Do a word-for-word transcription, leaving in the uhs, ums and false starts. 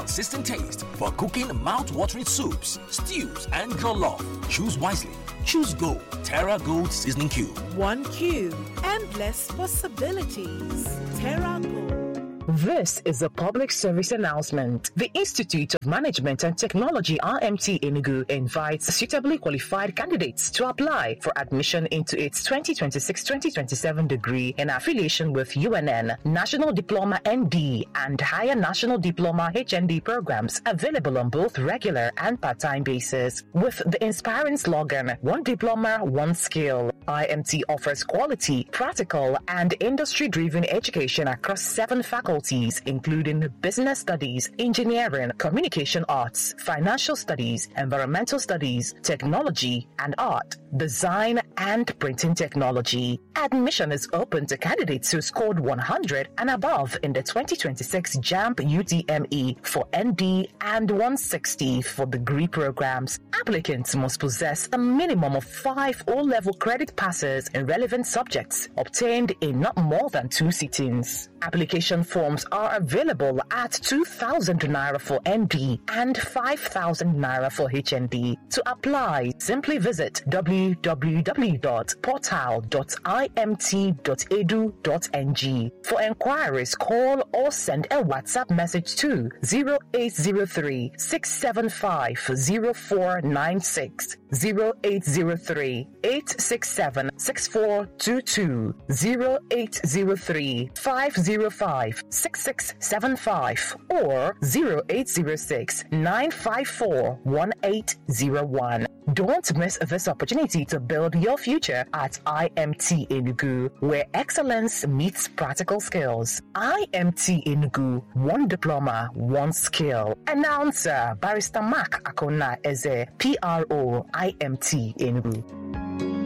consistent taste for cooking mouth-watering soups, stews, and jollof. Choose wisely. Choose Gold. Terra Gold Seasoning Cube. One cube. Endless possibilities. Terra Gold. This is a public service announcement. The Institute of Management and Technology I M T Enugu invites suitably qualified candidates to apply for admission into its twenty twenty-six twenty twenty-seven degree in affiliation with U N N, National Diploma N D, and Higher National Diploma H N D programs available on both regular and part-time basis. With the inspiring slogan, One Diploma, One Skill, I M T offers quality, practical, and industry-driven education across seven faculties, including business studies, engineering, communication arts, financial studies, environmental studies, technology and art, design, and printing technology. Admission is open to candidates who scored one hundred and above in the twenty twenty-six JAMB U T M E for N D and one sixty for degree programs. Applicants must possess a minimum of five O-level credit passes in relevant subjects obtained in not more than two sittings. Application forms are available at two thousand naira for N D and five thousand naira for H N D. To apply, simply visit w w w dot portal dot i m t dot e d u dot n g. For enquiries, call or send a WhatsApp message to zero eight zero three, six seven five, zero four nine six, zero eight zero three, eight six seven, six four two two, zero eight zero three, five zero five, six six seven five, or zero eight zero six, nine five four, one eight zero one. Don't miss this opportunity to build your future at I M T Enugu, where excellence meets practical skills. I M T Enugu, one diploma, one skill. Announcer Barrister Mark Akona Eze, P R O, I M T Enugu.